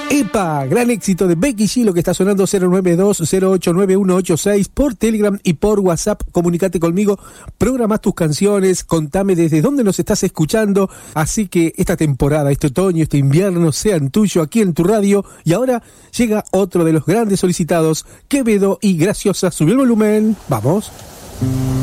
¡Epa! Gran éxito de Becky G, lo que está sonando 092-089186 por Telegram y por WhatsApp. Comunicate conmigo, programá tus canciones, contame desde dónde nos estás escuchando. Así que esta temporada, este otoño, este invierno sean tuyo aquí en tu radio. Y ahora llega otro de los grandes solicitados, Quevedo y Graciosa. Sube el volumen, vamos.